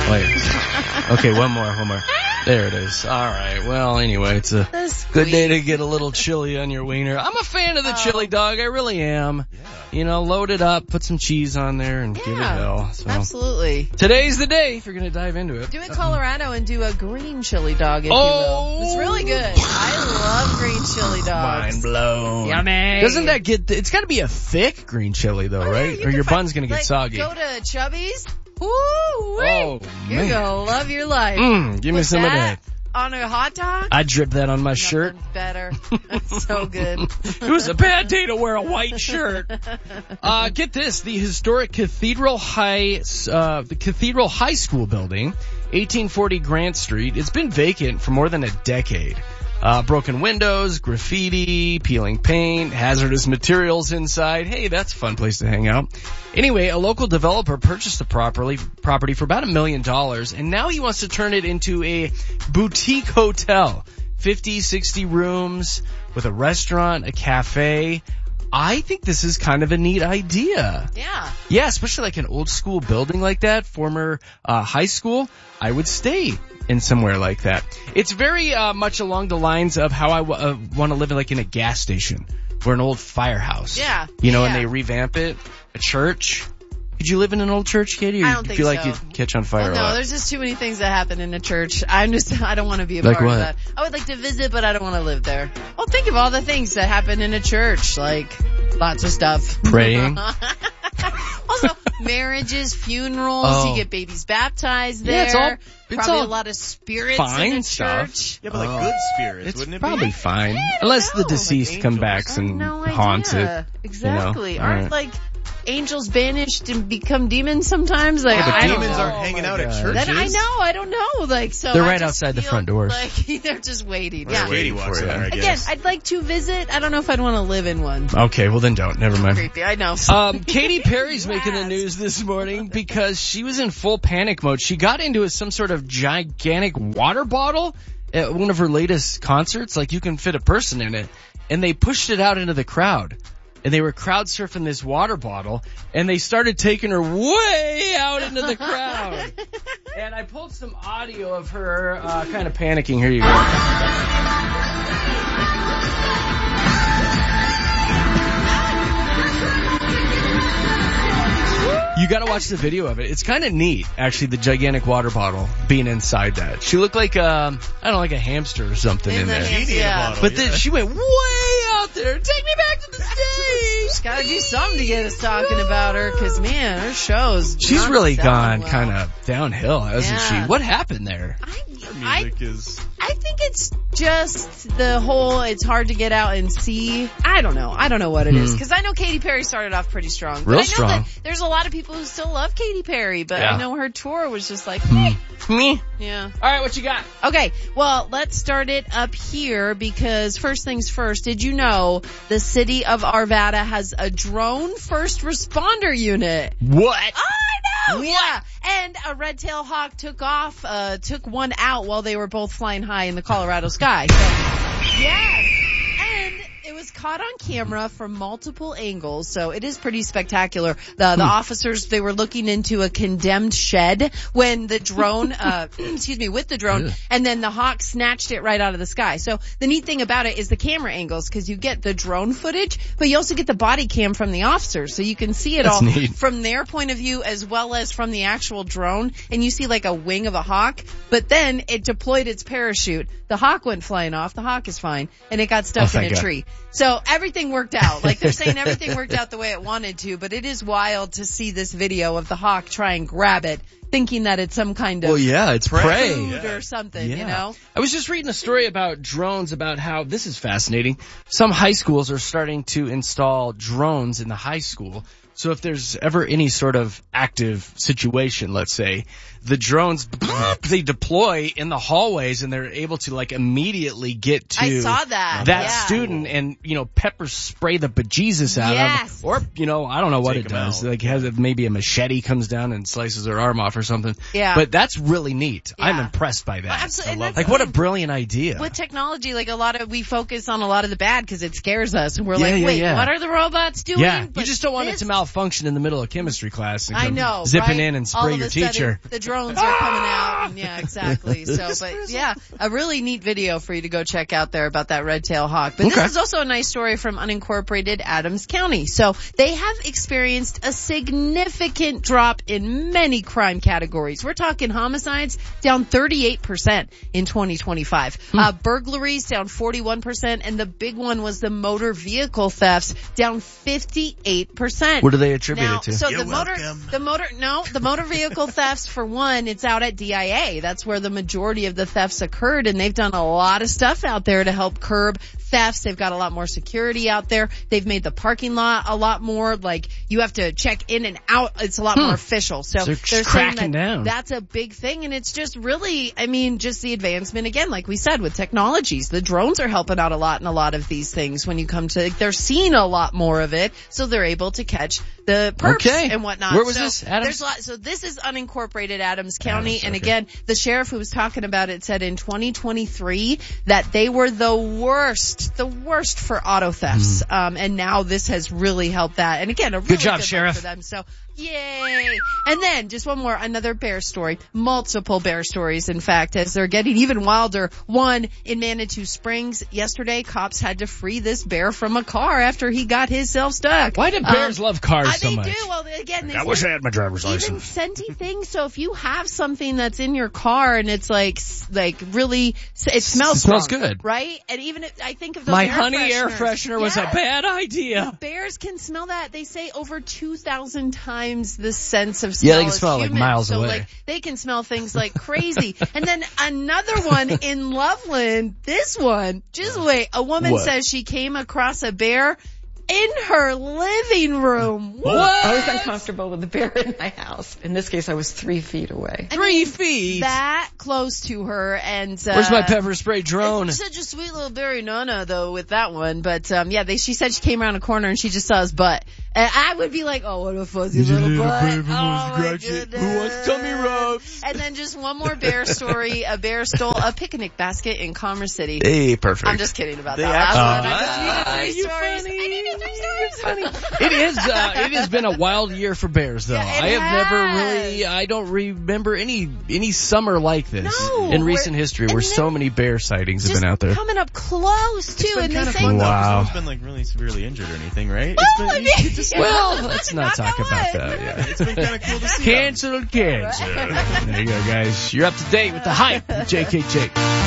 Wait. Okay, one more. There it is. All right. Well, anyway, it's a good day to get a little chili on your wiener. I'm a fan of the chili dog. I really am. Yeah. You know, load it up, put some cheese on there, and give it hell. So. Absolutely. Today's the day if you're going to dive into it. Do it Colorado and do a green chili dog, if you will. It's really good. I love green chili dogs. Mind blown. Yummy. Doesn't that it's got to be a thick green chili, though, right? Yeah, or your bun's going to get soggy. Go to Chubby's. Woo! Oh, you're man. gonna love your life. Give me some of that. On a hot dog? I drip that on my shirt. Better. That's so good. It was a bad day to wear a white shirt. Get this, the historic Cathedral High School building, 1840 Grant Street. It's been vacant for more than a decade. Broken windows, graffiti, peeling paint, hazardous materials inside. Hey, that's a fun place to hang out. Anyway, a local developer purchased the property for about $1 million, and now he wants to turn it into a boutique hotel. 50, 60 rooms with a restaurant, a cafe. I think this is kind of a neat idea. Yeah. Yeah, especially like an old school building like that, former high school. I would stay in somewhere like that. It's very much along the lines of how I want to live in a gas station or an old firehouse. Yeah. You know, and they revamp it. A church. Could you live in an old church, Katie? Or I don't think feel like so. you'd catch on fire a lot? No, there's just too many things that happen in a church. I don't want to be a like part what? of that. I would like to visit, but I don't want to live there. Well, think of all the things that happen in a church, like lots of stuff. Praying. Also, marriages, funerals, you get babies baptized there. Yeah, it's probably all a lot of spirits fine in a stuff. church. Yeah, but good spirits, wouldn't it be? It's probably fine. Yeah, Unless the no. deceased come back and haunts it. Exactly. You know? Aren't angels banished and become demons sometimes? But I don't demons know. aren't hanging out at churches. Then I don't know. So they're I right just outside the feel front doors. Like they're just waiting. Yeah, Katie walks in there, I guess. Again, I'd like to visit. I don't know if I'd want to live in one. Okay, well then don't. Never mind. Creepy. I know. Katy Perry's making the news this morning because she was in full panic mode. She got into some sort of gigantic water bottle at one of her latest concerts. Like you can fit a person in it. And they pushed it out into the crowd. And they were crowd surfing this water bottle, and they started taking her way out into the crowd. And I pulled some audio of her kind of panicking. Here you go. You gotta watch the video of it. It's kind of neat, actually, the gigantic water bottle being inside that. She looked like like a hamster or something in there. Yeah. But then she went way out there. Take me back to the stage. She's gotta do something to get us talking about her, cause man, her shows. She's really gone well. kind of downhill, hasn't she? What happened there? I think it's just the whole, it's hard to get out and see. I don't know what it is. Because I know Katy Perry started off pretty strong. Real I know strong. that there's a lot of people who still love Katy Perry, but Yeah. I know her tour was just like, Me? yeah. All right, what you got? Okay, well, let's start it up here because first things first, did you know the city of Arvada has a drone first responder unit? What? I know! Yeah. And a red-tailed hawk took one out while they were both flying high in the Colorado sky. So, yes. And it was caught on camera from multiple angles, so it is pretty spectacular. The officers, they were looking into a condemned shed when the drone, with the drone, and then the hawk snatched it right out of the sky. So the neat thing about it is the camera angles, because you get the drone footage, but you also get the body cam from the officers, so you can see it That's all neat. from their point of view as well as from the actual drone, and you see like a wing of a hawk, but then it deployed its parachute. The hawk went flying off. The hawk is fine, and it got stuck in a tree. So everything worked out. Like they're saying everything worked out the way it wanted to, but it is wild to see this video of the hawk try and grab it, thinking that it's some kind of it's prey. food or something, you know? I was just reading a story about drones, about how, this is fascinating, some high schools are starting to install drones in the high school. So if there's ever any sort of active situation, let's say, the drones, they deploy in the hallways and they're able to like immediately get to I saw that. student and, pepper spray the bejesus out of them. Or, I don't know what it does. Like maybe a machete comes down and slices their arm off or something. Yeah. But that's really neat. Yeah. I'm impressed by that. Well, absolutely. Like what a brilliant idea. With technology, like we focus on a lot of the bad because it scares us and we're Yeah. what are the robots doing? Yeah, But you just don't want it to malfunction. malfunction in the middle of chemistry class and I come know, zipping right? in and All spray of your a sudden, teacher. The drones are coming out, and yeah, exactly. So, but yeah, a really neat video for you to go check out there about that red-tailed hawk. But this is also a nice story from unincorporated Adams County. So they have experienced a significant drop in many crime categories. We're talking homicides down 38% in 2025. Burglaries down 41%, and the big one was the motor vehicle thefts down 58%. What do they attribute Now, it to? so You're the motor vehicle thefts, for one, it's out at DIA. That's where the majority of the thefts occurred, and they've done a lot of stuff out there to help curb thefts. They've got a lot more security out there. They've made the parking lot a lot more, like, you have to check in and out. It's a lot more official. So they're cracking down. That's a big thing, and it's just really, I mean, just the advancement, again, like we said, with technologies. The drones are helping out a lot in a lot of these things when you come to, they're seeing a lot more of it, so they're able to catch the perps and whatnot. Where was this, Adams? There's a lot, so this is unincorporated Adams County, and again, the sheriff who was talking about it said in 2023 that they were the worst for auto thefts. And now this has really helped that. And again, a really good job, good Sheriff. for them. So, yay! And then just one more, another bear story. Multiple bear stories, in fact, as they're getting even wilder. One in Manitou Springs yesterday, cops had to free this bear from a car after he got himself stuck. Why do bears love cars so they much? do. Well, again, I wish I had my driver's even license. scenty things. So if you have something that's in your car and it's like really, it smells strong, good, right? And even if, I think of those my air honey fresheners. air freshener was a bad idea. Bears can smell that. They say over 2,000 times the sense of smell. Yeah, they can smell humans. like miles so away. Like, they can smell things like crazy. And then another one in Loveland. This one, just wait. A woman says she came across a bear in her living room. What? I was uncomfortable with the bear in my house. In this case, I was 3 feet away. 3 feet? That close to her, and where's my pepper spray drone? Such a sweet little Barry Nana, though, with that one. But she said she came around a corner and she just saw his butt. And I would be like, oh, what a fuzzy little butt. Oh, my goodness. Who wants tummy rubs? And then just one more bear story. A bear stole a picnic basket in Commerce City. Hey, perfect. I'm just kidding about that last one. I just needed 3 stories. Funny. I needed 3 stories, honey. It has been a wild year for bears, though. Yeah, I don't remember any summer like this in recent history where so many bear sightings have been out there. Coming up close, too. It's been kind of fun, though, 'cause no one's been, like, really severely injured or anything, right? Well, let's not talk about that. Yeah. It's been kind of cool to see. Cancel. There you go, guys. You're up to date with the hype with JK Jake.